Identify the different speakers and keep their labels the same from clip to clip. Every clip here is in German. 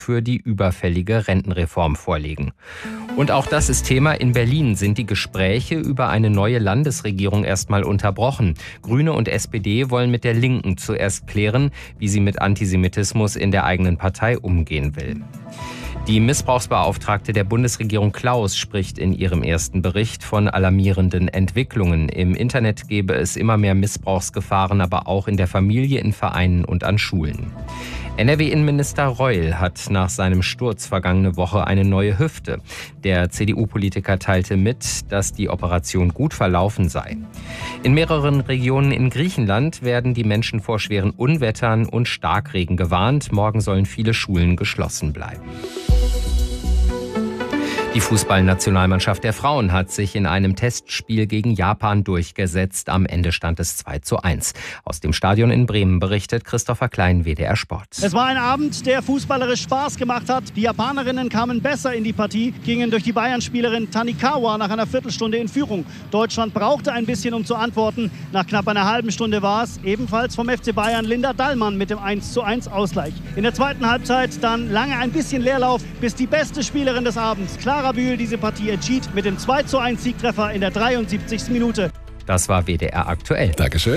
Speaker 1: für die überfällige Rentenreform vorlegen. Und auch das ist Thema. In Berlin sind die Gespräche über eine neue Landesregierung erstmal unterbrochen. Grüne und SPD wollen mit der Linken zuerst klären, wie sie mit Antisemitismus in der eigenen Partei umgehen will. Die Missbrauchsbeauftragte der Bundesregierung Klaus spricht in ihrem ersten Bericht von alarmierenden Entwicklungen. Im Internet gebe es immer mehr Missbrauchsgefahren, aber auch in der Familie, in Vereinen und an Schulen. NRW-Innenminister Reul hat nach seinem Sturz vergangene Woche eine neue Hüfte. Der CDU-Politiker teilte mit, dass die Operation gut verlaufen sei. In mehreren Regionen in Griechenland werden die Menschen vor schweren Unwettern und Starkregen gewarnt. Morgen sollen viele Schulen geschlossen bleiben. Die Fußballnationalmannschaft der Frauen hat sich in einem Testspiel gegen Japan durchgesetzt. Am Ende stand es 2:1. Aus dem Stadion in Bremen berichtet Christopher Klein, WDR Sport.
Speaker 2: Es war ein Abend, der fußballerisch Spaß gemacht hat. Die Japanerinnen kamen besser in die Partie, gingen durch die Bayern-Spielerin Tanikawa nach einer Viertelstunde in Führung. Deutschland brauchte ein bisschen, um zu antworten. Nach knapp einer halben Stunde war es ebenfalls vom FC Bayern Linda Dallmann mit dem 1:1 Ausgleich. In der zweiten Halbzeit dann lange ein bisschen Leerlauf, bis die beste Spielerin des Abends, Clara Bühl, diese Partie entschied mit dem 2:1 Siegtreffer in der 73. Minute.
Speaker 1: Das war WDR aktuell.
Speaker 3: Dankeschön.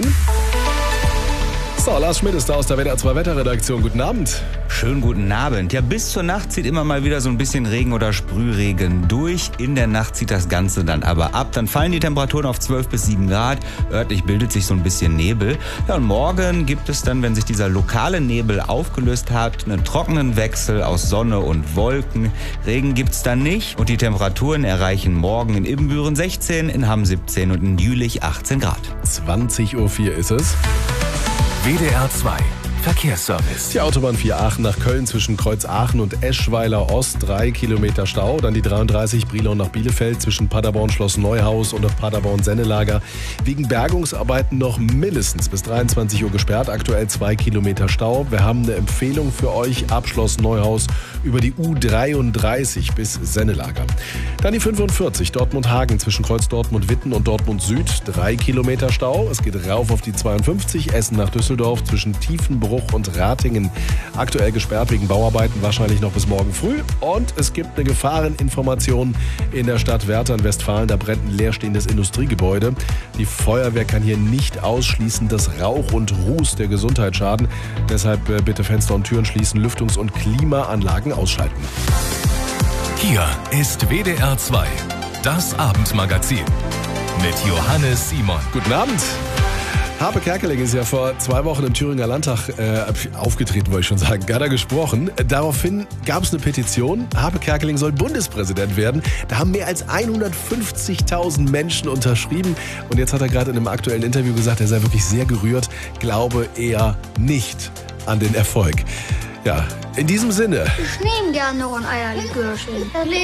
Speaker 3: So, Lars Schmidt ist da aus der WDR 2 Wetterredaktion. Guten Abend.
Speaker 4: Schönen guten Abend. Ja, bis zur Nacht zieht immer mal wieder so ein bisschen Regen oder Sprühregen durch. In der Nacht zieht das Ganze dann aber ab. Dann fallen die Temperaturen auf 12 bis 7 Grad. Örtlich bildet sich so ein bisschen Nebel. Ja, und morgen gibt es dann, wenn sich dieser lokale Nebel aufgelöst hat, einen trockenen Wechsel aus Sonne und Wolken. Regen gibt's dann nicht. Und die Temperaturen erreichen morgen in Ibbenbüren 16, in Hamm 17 und in Jülich 18 Grad.
Speaker 3: 20:04 Uhr ist es.
Speaker 5: WDR 2 Verkehrsservice.
Speaker 3: Die Autobahn 4 Aachen nach Köln zwischen Kreuz Aachen und Eschweiler Ost, 3 Kilometer Stau. Dann die 33 Brilon nach Bielefeld zwischen Paderborn Schloss Neuhaus und auf Paderborn Sennelager. Wegen Bergungsarbeiten noch mindestens bis 23 Uhr gesperrt. Aktuell 2 Kilometer Stau. Wir haben eine Empfehlung für euch ab Schloss Neuhaus über die U33 bis Sennelager. Dann die 45 Dortmund-Hagen zwischen Kreuz Dortmund-Witten und Dortmund Süd. 3 Kilometer Stau. Es geht rauf auf die 52 Essen nach Düsseldorf zwischen Tiefenbruch und Ratingen. Aktuell gesperrt wegen Bauarbeiten, wahrscheinlich noch bis morgen früh. Und es gibt eine Gefahreninformation in der Stadt Werther in Westfalen. Da brennt ein leerstehendes Industriegebäude. Die Feuerwehr kann hier nicht ausschließen, dass Rauch und Ruß der Gesundheit schaden. Deshalb bitte Fenster und Türen schließen, Lüftungs- und Klimaanlagen ausschalten.
Speaker 5: Hier ist WDR 2, das Abendmagazin mit Johannes Simon.
Speaker 3: Guten Abend. Harpe Kerkeling ist ja vor 2 Wochen im Thüringer Landtag aufgetreten, wollte ich schon sagen, hat er gesprochen. Daraufhin gab es eine Petition, Harpe Kerkeling soll Bundespräsident werden. Da haben mehr als 150.000 Menschen unterschrieben. Und jetzt hat er gerade in einem aktuellen Interview gesagt, er sei wirklich sehr gerührt, glaube eher nicht an den Erfolg. Ja, in diesem Sinne.
Speaker 6: Ich nehme gerne noch ein Eierlikörchen.